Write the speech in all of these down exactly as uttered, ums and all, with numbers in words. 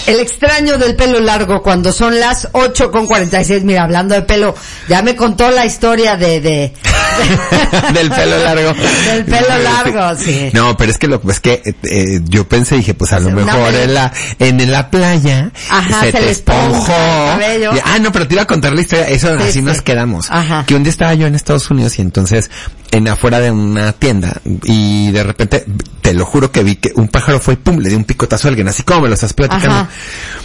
El extraño del pelo largo cuando son las ocho con cuarenta y seis. Mira, hablando de pelo, ya me contó la historia de... de, de del pelo largo. Del pelo largo, sí. No, pero es que lo es que eh, yo pensé, dije, pues a lo Una mejor vez. en la en la playa Ajá, se, se te les esponja esponjó. el cabello. Y- ah, no, pero te iba a contar la historia, eso Sí, así sí. nos quedamos. Ajá. Que un día estaba yo en Estados Unidos y entonces en afuera de una tienda y de repente, te lo juro que vi que un pájaro fue y pum, le dio un picotazo a alguien, así como me lo estás platicando. Ajá.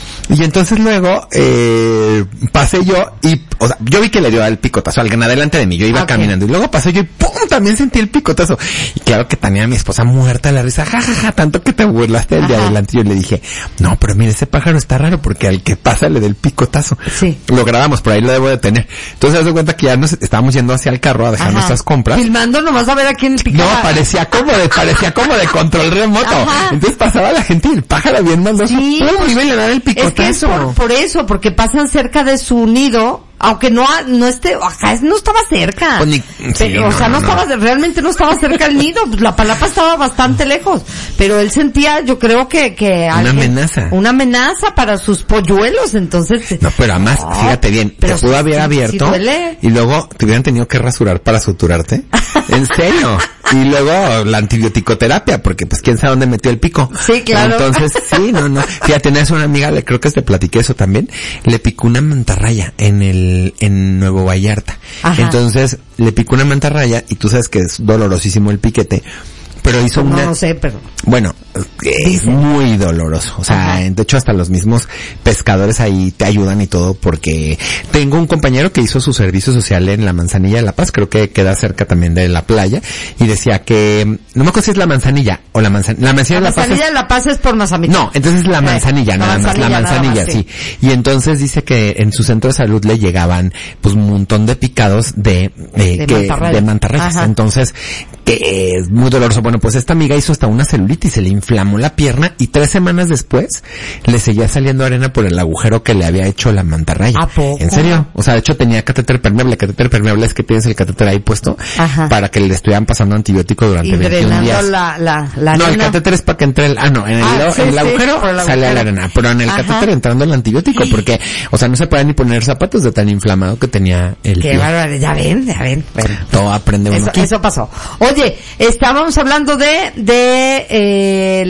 Y entonces luego, eh, pasé yo y, o sea, yo vi que le dio el picotazo a alguien adelante de mí, yo iba Ok. caminando y luego pasé yo y pum, también sentí el picotazo. Y claro que tenía a mi esposa muerta de la risa, jajaja, ja, ja, tanto que te burlaste del de Ajá. adelante. Yo le dije, no, pero mire, ese pájaro está raro porque al que pasa le da el picotazo. Sí. Lo grabamos, por ahí lo debo de tener. Entonces, haz de cuenta que ya nos estábamos yendo hacia el carro a dejar Ajá. nuestras compras. Filmando nomás a ver a quién No, picaba. parecía como de, parecía como de control remoto. Ajá. Entonces pasaba la gente y el pájaro bien maldoso, Sí, ¡pum! pues, iba y le daba el picotazo. Es que es por, por eso, porque pasan cerca de su nido, aunque no ha- no esté, acá es- no estaba cerca. Pues ni- Pero, sí, o sea, no, no, no. estaba, realmente no estaba cerca el nido, pues la palapa estaba bastante lejos, pero él sentía, yo creo que, que Una amenaza. una amenaza para sus polluelos, entonces. No, pero además, No, fíjate bien, pero te pudo sí, haber sí, abierto sí duele. y luego te hubieran tenido que rasurar para suturarte. En serio. Y luego la antibiótico-terapia, porque pues quién sabe dónde metió el pico. Sí, claro. Entonces, sí, no, no. Fíjate, tenés una amiga, le creo que te platiqué eso también, le picó una mantarraya en el, en Nuevo Vallarta. Ajá. Entonces, le picó una mantarraya y tú sabes que es dolorosísimo el piquete. Pero hizo No, una... no sé, pero. Bueno, es Dicen. muy doloroso. O sea, Ajá. de hecho hasta los mismos pescadores ahí te ayudan y todo porque tengo un compañero que hizo su servicio social en la Manzanilla de La Paz, creo que queda cerca también de la playa, y decía que, no me acuerdo si es la Manzanilla o la Manzanilla, la Manzanilla La de La Paz manzanilla es- de La Paz es por Mazamitla. no, entonces la Eh, manzanilla, la nada más, la manzanilla, nada manzanilla, más, sí. Y entonces dice que en su centro de salud le llegaban pues un montón de picados de, eh, De que, mantarrayas. de mantarrayas. Ajá. Entonces, que es muy doloroso. Bueno, pues esta amiga hizo hasta una celulitis, se le inflamó la pierna y tres semanas después le seguía saliendo arena por el agujero que le había hecho la mantarraya. ¿A poco? ¿En serio? O sea, de hecho tenía catéter permeable. Catéter permeable es que tienes el catéter ahí puesto Ajá. para que le estuvieran pasando antibiótico durante Y veintiún drenando días. la, la, la No, el arena. catéter es para que entre el, ah no, en el, Ah, hilo- sí, en el sí, agujero por el sale agujero. la arena, pero en el Ajá. catéter entrando el antibiótico porque, o sea, no se puede ni poner zapatos de tan inflamado que tenía el Qué pie. bárbaro, ya ven, ya ven. Bueno. Todo aprende uno Eso, aquí. eso pasó. Oye, estábamos hablando de, de, eh,